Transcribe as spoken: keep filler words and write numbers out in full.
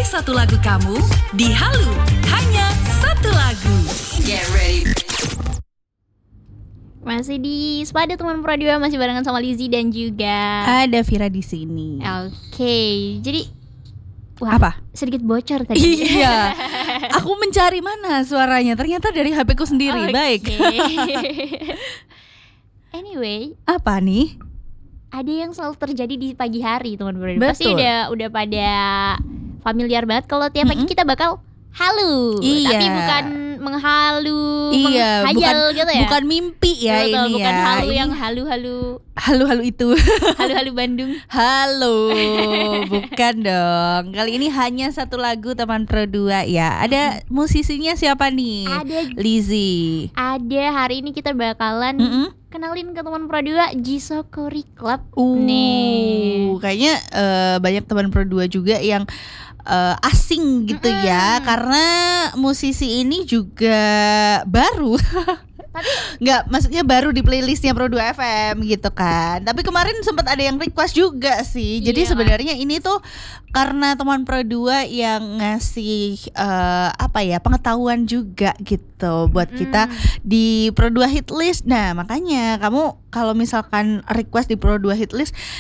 satu lagu kamu di Halu. Hanya satu lagu. Get ready. Masih di Sepada Teman Pro dua, masih barengan sama Lizzy dan juga ada Vira di sini. Oke, jadi wah, apa? Sedikit bocor tadi. Iya. Aku mencari mana suaranya, ternyata dari H P ku sendiri. Okay. Baik. Anyway, apa nih? Ada yang selalu terjadi di pagi hari, teman Pro. Pasti Betul. udah udah pada familiar banget kalau tiap pagi Mm-mm. kita bakal halu, Iya. tapi bukan menghalu, Iya, menghayal bukan gitu ya. bukan mimpi ya. Betul, ini bukan ya. halu Ini yang halu-halu, halu-halu itu. halu-halu Bandung. Halo, bukan dong. Kali ini hanya satu lagu Teman Pro dua ya. Ada musisinya siapa nih? Ada Lizzy. ada hari ini kita bakalan Mm-mm. kenalin ke teman Pro dua Jisokori Club. Uh, Nih. kayaknya eh, banyak Teman Pro dua juga yang eh, asing gitu ya, Mm-mm. karena musisi ini juga baru. Tapi Nggak, maksudnya baru di playlistnya Pro dua F M gitu kan. Tapi kemarin sempat ada yang request juga sih. Jadi Iya. sebenarnya ini tuh karena Teman Pro dua yang ngasih eh, apa ya, pengetahuan juga gitu buat kita Mm. di Pro dua Hit List. Nah, makanya kamu kalau misalkan request di Pro dua Hit List,